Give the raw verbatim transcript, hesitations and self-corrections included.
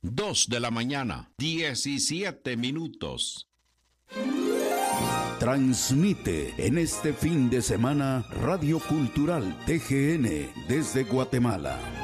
dos de la mañana, diecisiete minutos. Transmite en este fin de semana Radio Cultural T G N desde Guatemala.